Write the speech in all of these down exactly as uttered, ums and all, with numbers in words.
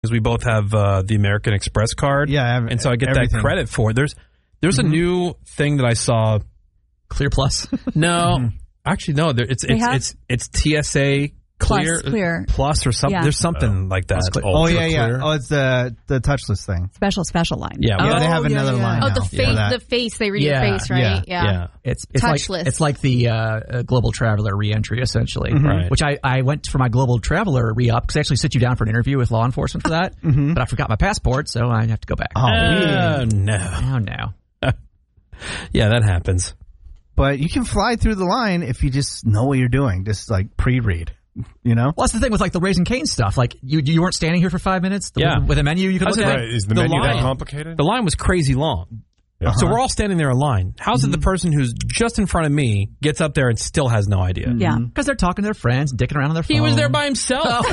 because we both have uh, the American Express card. Yeah, I have and so I get everything. that credit for it. There's there's mm-hmm. a new thing that I saw. Clear Plus. No, mm-hmm. actually no. There, it's it's, it's it's T S A Clear Plus, clear. Plus or something. Yeah. There's something like that. Oh yeah, yeah. Oh, it's the the touchless thing. Special special line. Yeah, yeah well, they have yeah, another yeah. line. Oh, now the face. for The face. They read Yeah, your face, right? yeah, Yeah. yeah. It's it's Touchless. like it's like the uh, Global Traveler reentry essentially, mm-hmm. right. which I, I went for my Global Traveler re-up because they actually sit you down for an interview with law enforcement for that. mm-hmm. But I forgot my passport, so I have to go back. Oh, uh, no. Oh no. Yeah, that happens. But you can fly through the line if you just know what you're doing. Just like pre-read. You know? Well, that's the thing with like the Raising Cane stuff. Like you, you weren't standing here for five minutes. The, yeah. With, with a menu, you could look at. Right. Is the, the menu line, that complicated? The line was crazy long. Uh-huh. So we're all standing there in line. How's mm-hmm. it the person who's just in front of me gets up there and still has no idea? Mm-hmm. Yeah, because they're talking to their friends, dicking around on their phone. He was there by himself. well,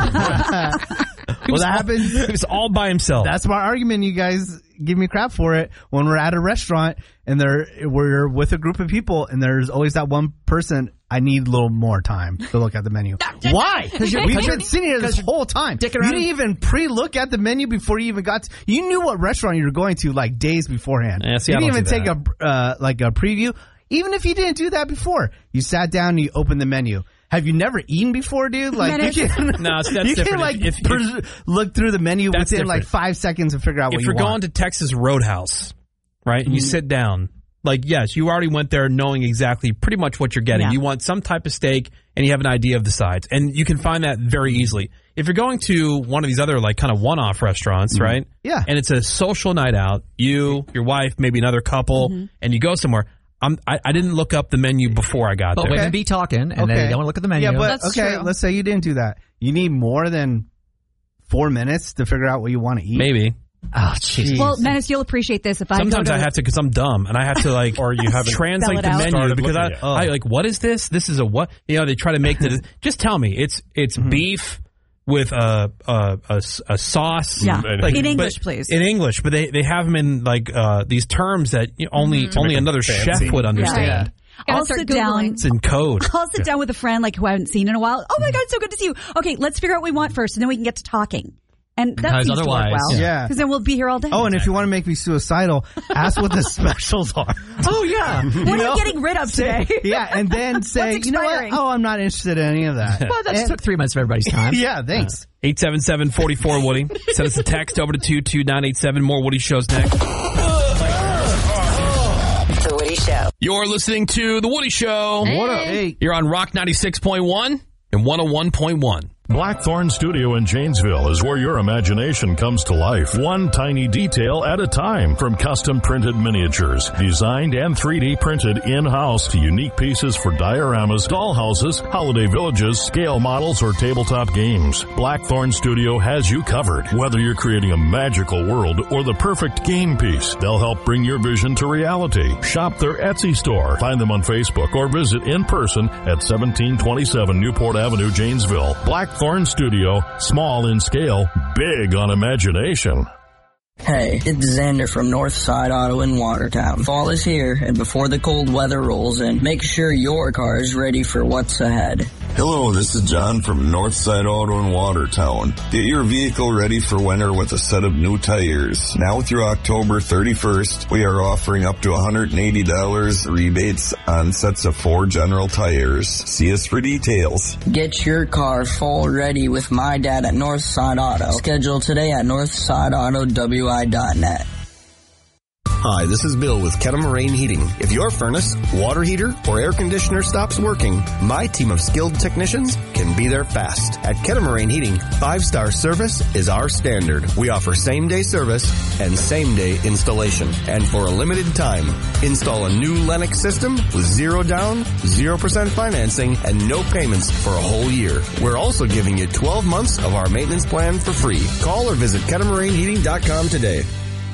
that happens. He was all by himself. That's my argument. You guys give me crap for it when we're at a restaurant and there we're with a group of people and there's always that one person. I need a little more time to look at the menu. Why? Because we've been sitting here this whole time. You didn't even pre-look at the menu before you even got to, you knew what restaurant you were going to like days beforehand. Yeah, see, you I didn't don't even do take a uh, like a preview. Even if you didn't do that before, you sat down and you opened the menu. Have you never eaten before, dude? Like you can, no, that's you different. can like if, if, per- look through the menu within different. like five seconds and figure out what if you you're want. going to Texas Roadhouse, right, and mm-hmm. you sit down, like, yes, you already went there knowing exactly pretty much what you're getting. Yeah. You want some type of steak, and you have an idea of the sides. And you can find that very easily. If you're going to one of these other, like, kind of one-off restaurants, mm-hmm. right? Yeah. And it's a social night out, you, your wife, maybe another couple, mm-hmm. and you go somewhere. I'm, I, I didn't look up the menu before I got but there. But women be talking, and okay. then they don't look at the menu. Yeah, but, That's okay, true. let's say you didn't do that. You need more than four minutes to figure out what you want to eat? Maybe. Oh, jeez. Well, Menace, you'll appreciate this if I Sometimes go to I have to because I'm dumb and I have to like or you haven't translate the out. menu Started because I, looking at it. I like what is this? This is a what? You know, they try to make the just tell me it's it's Mm-hmm. beef with a a, a, a sauce. Yeah. Like, In but- English, please. In English, but they, they have them in like uh, these terms that you know, only Mm-hmm. only Make 'em another fancy. chef would understand. Yeah. Gotta I'll start sit down. Googling. It's in code. I'll sit down with a friend like who I haven't seen in a while. Oh my God, so good to see you. Okay, let's figure out what we want first, and then we can get to talking. And that Because seems to work otherwise- well. Yeah. Because then we'll be here all day. Oh, and if you want to make me suicidal, ask what the specials are. Oh, yeah. what you are know? you getting rid of today? Yeah, and then say, What's you know what? expiring? Oh, I'm not interested in any of that. Well, that And- took three minutes of everybody's time. Yeah, thanks. eight seven seven, four four, Woody. Send us a text over to two two nine eight seven. More Woody shows next. The Woody Show. You're listening to The Woody Show. Hey. What up? Hey. You're on Rock ninety-six point one and one oh one point one. Blackthorn Studio in Janesville is where your imagination comes to life, one tiny detail at a time. From custom printed miniatures, designed and three D printed in-house, to unique pieces for dioramas, dollhouses, holiday villages, scale models, or tabletop games. Blackthorn Studio has you covered. Whether you're creating a magical world or the perfect game piece, they'll help bring your vision to reality. Shop their Etsy store. Find them on Facebook or visit in person at seventeen twenty-seven Newport Avenue, Janesville. Blackthorn Studio, small in scale, big on imagination. Hey, it's Xander from Northside Auto in Watertown. Fall is here, and before the cold weather rolls in, make sure your car is ready for what's ahead. Hello, this is John from Northside Auto in Watertown. Get your vehicle ready for winter with a set of new tires. Now through October thirty-first, we are offering up to one hundred eighty dollars rebates on sets of four General tires. See us for details. Get your car fall ready with my dad at Northside Auto. Schedule today at northside auto w i dot net. Hi, this is Bill with Kettle Heating. If your furnace, water heater, or air conditioner stops working, my team of skilled technicians can be there fast. At Kettle Heating, five-star service is our standard. We offer same-day service and same-day installation. And for a limited time, install a new Lennox system with zero down, zero percent financing, and no payments for a whole year. We're also giving you twelve months of our maintenance plan for free. Call or visit kettle marine heating dot com today.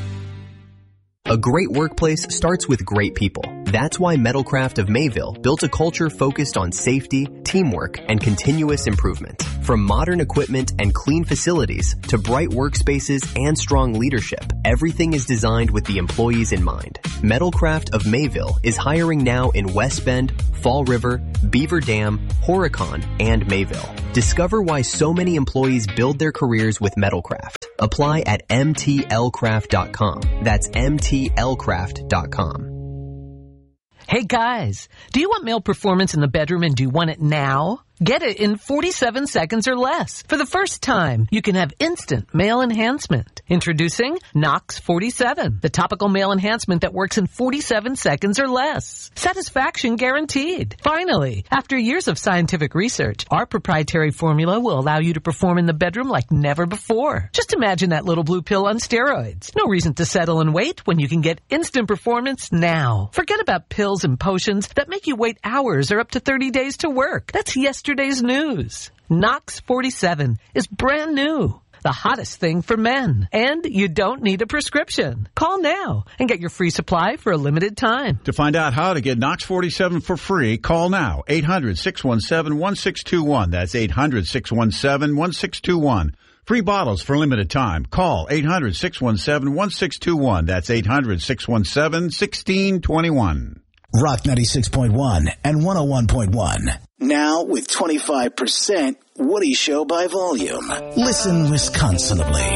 A great workplace starts with great people. That's why Metalcraft of Mayville built a culture focused on safety, teamwork, and continuous improvement. From modern equipment and clean facilities to bright workspaces and strong leadership, everything is designed with the employees in mind. Metalcraft of Mayville is hiring now in West Bend, Fall River, Beaver Dam, Horicon, and Mayville. Discover why so many employees build their careers with Metalcraft. Apply at M T L craft dot com. That's M T L craft dot com. Hey guys, do you want male performance in the bedroom and do you want it now? Get it in forty-seven seconds or less. For the first time, you can have instant male enhancement. Introducing Nox forty-seven, the topical male enhancement that works in forty-seven seconds or less. Satisfaction guaranteed. Finally, after years of scientific research, our proprietary formula will allow you to perform in the bedroom like never before. Just imagine that little blue pill on steroids. No reason to settle and wait when you can get instant performance now. Forget about pills and potions that make you wait hours or up to thirty days to work. That's yesterday's news. Nox forty-seven is brand new. The hottest thing for men. And you don't need a prescription. Call now and get your free supply for a limited time. To find out how to get Nox forty-seven for free, call now. eight hundred, six one seven, one six two one. That's eight hundred, six one seven, one six two one. Free bottles for limited time. Call eight hundred, six one seven, one six two one. That's eight hundred, six one seven, one six two one. Rock ninety-six point one and one oh one point one. Now with twenty-five percent Woody Show by volume. Listen Wisconsinably.